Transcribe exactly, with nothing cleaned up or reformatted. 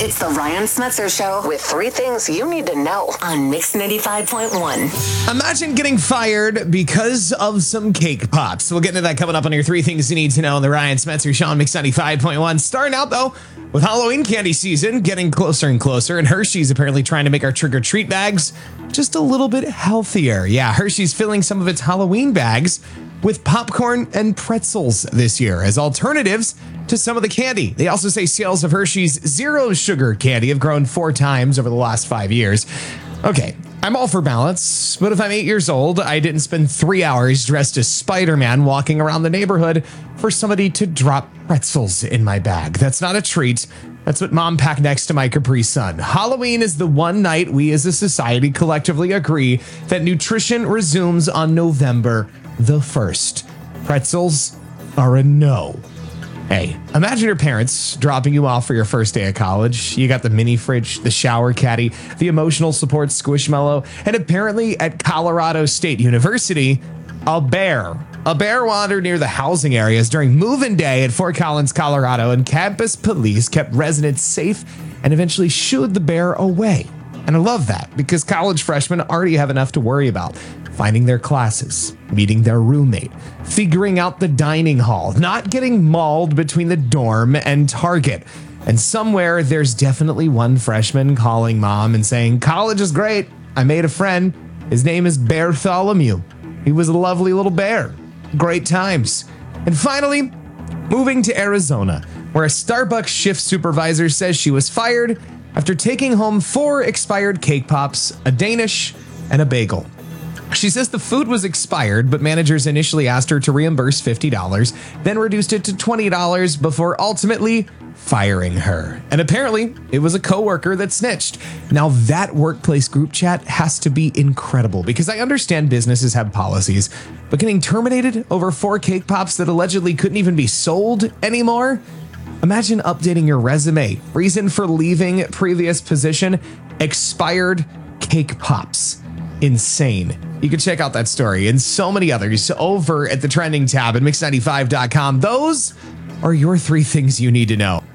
It's the Ryan Smetzer Show with three things you need to know on Mix ninety-five point one. Imagine getting fired because of some cake pops. We'll get into that coming up on your three things you need to know on the Ryan Smetzer Show on Mix ninety-five point one. Starting out, though, with Halloween candy season getting closer and closer, and Hershey's apparently trying to make our trick-or-treat bags just a little bit healthier. Yeah, Hershey's filling some of its Halloween bags with popcorn and pretzels this year as alternatives to some of the candy. They also say sales of Hershey's zero sugar candy have grown four times over the last five years. Okay, I'm all for balance, but if I'm eight years old, I didn't spend three hours dressed as Spider-Man walking around the neighborhood for somebody to drop pretzels in my bag. That's not a treat. That's what mom packed next to my Capri Sun. Halloween is the one night we as a society collectively agree that nutrition resumes on November the first. Pretzels are a no. Hey, imagine your parents dropping you off for your first day of college. You got the mini fridge, the shower caddy, the emotional support Squishmallow, and apparently at Colorado State University, a bear. A bear wandered near the housing areas during move-in day at Fort Collins, Colorado, and campus police kept residents safe and eventually shooed the bear away. And I love that because college freshmen already have enough to worry about. Finding their classes, meeting their roommate, figuring out the dining hall, not getting mauled between the dorm and Target. And somewhere there's definitely one freshman calling mom and saying, college is great. I made a friend. His name is Bartholomew. He was a lovely little bear. Great times. And finally, moving to Arizona, where a Starbucks shift supervisor says she was fired after taking home four expired cake pops, a Danish, and a bagel. She says the food was expired, but managers initially asked her to reimburse fifty dollars, then reduced it to twenty dollars before ultimately firing her. And apparently, it was a coworker that snitched. Now, that workplace group chat has to be incredible because I understand businesses have policies, but getting terminated over four cake pops that allegedly couldn't even be sold anymore? Imagine updating your resume. Reason for leaving previous position, expired cake pops. Insane. You can check out that story and so many others over at the trending tab at mix ninety-five dot com. Those are your three things you need to know.